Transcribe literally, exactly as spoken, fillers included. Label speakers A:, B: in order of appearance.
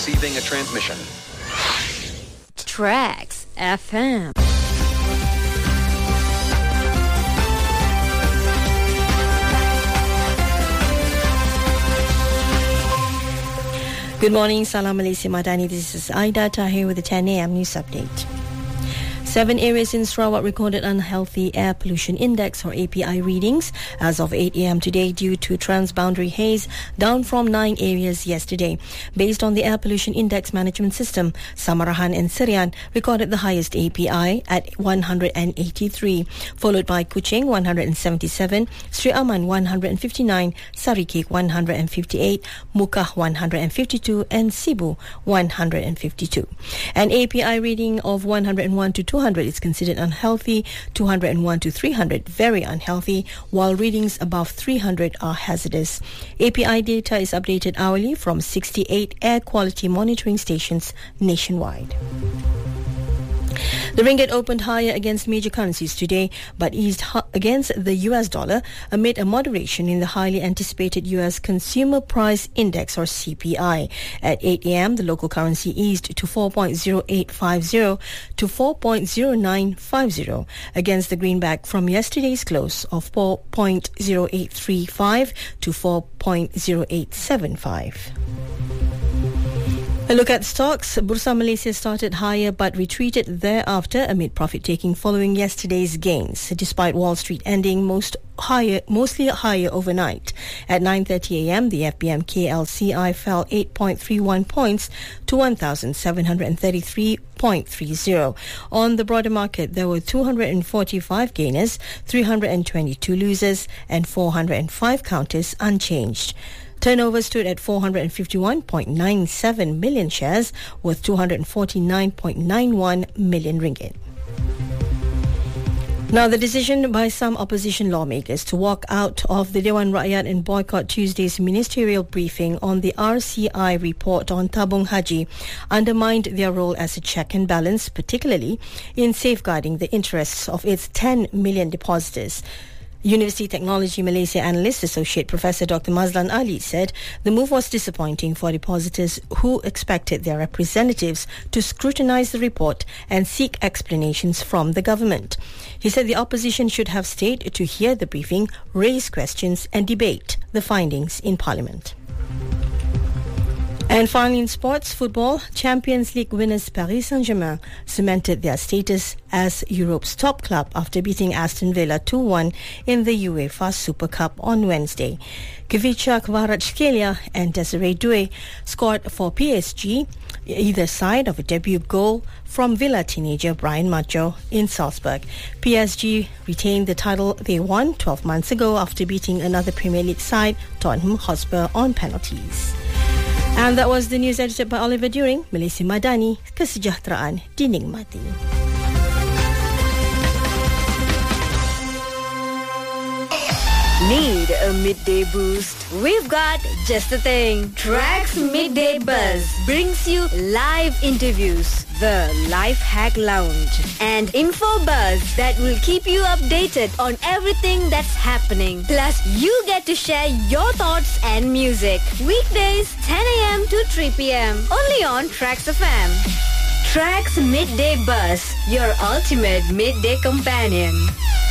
A: receiving a transmission.
B: Tracks F M.
C: Good morning, Salam Malaysia Madani. This is Aida Tahir with the ten a.m. news update. Seven areas in Sarawak recorded unhealthy air pollution index or A P I readings as of eight a.m. today due to transboundary haze, down from nine areas yesterday. Based on the air pollution index management system, Samarahan and Serian recorded the highest A P I at one hundred eighty-three, followed by Kuching one hundred seventy-seven, Sri Aman one hundred fifty-nine, Sarikik one hundred fifty-eight, Mukah one hundred fifty-two and Sibu one hundred fifty-two. An A P I reading of one hundred one to two hundred is considered unhealthy, two hundred one to three hundred very unhealthy, while readings above three hundred are hazardous. A P I data is updated hourly from sixty-eight air quality monitoring stations nationwide. The ringgit opened higher against major currencies today, but eased hu- against the U S dollar amid a moderation in the highly anticipated U S Consumer Price Index or C P I. At eight a.m., the local currency eased to four point zero eight five zero to four point zero nine five zero against the greenback from yesterday's close of four point zero eight three five to four point zero eight seven five. A look at stocks. Bursa Malaysia started higher but retreated thereafter amid profit-taking following yesterday's gains, despite Wall Street ending most higher, mostly higher overnight. At nine thirty a.m., the F B M K L C I fell eight point three one points to one thousand seven hundred thirty-three point three zero. On the broader market, there were two hundred forty-five gainers, three hundred twenty-two losers, and four hundred five counters unchanged. Turnover stood at four hundred fifty-one point nine seven million shares, worth two hundred forty-nine point nine one million ringgit. Now, the decision by some opposition lawmakers to walk out of the Dewan Rakyat and boycott Tuesday's ministerial briefing on the R C I report on Tabung Haji undermined their role as a check and balance, particularly in safeguarding the interests of its ten million depositors. University Technology Malaysia Analyst Associate Professor Doctor Mazlan Ali said the move was disappointing for depositors who expected their representatives to scrutinise the report and seek explanations from the government. He said the opposition should have stayed to hear the briefing, raise questions and debate the findings in Parliament. And finally in sports, football, Champions League winners Paris Saint-Germain cemented their status as Europe's top club after beating Aston Villa two one in the UEFA Super Cup on Wednesday. Kvicha Kvaratskhelia and Desiree Doué scored for P S G, either side of a debut goal from Villa teenager Brian Maggio in Salzburg. P S G retained the title they won twelve months ago after beating another Premier League side, Tottenham Hotspur, on penalties. And that was the news edited by Oliver During. Malaysia Madani, kesejahteraan dinikmati.
B: Need a midday boost? We've got just the thing. Tracks Midday Buzz brings you live interviews, the Life Hack Lounge, and info buzz that will keep you updated on everything that's happening. Plus, you get to share your thoughts and music. Weekdays, ten a.m. to three p.m. only on Tracks F M. Tracks Midday Buzz, your ultimate midday companion.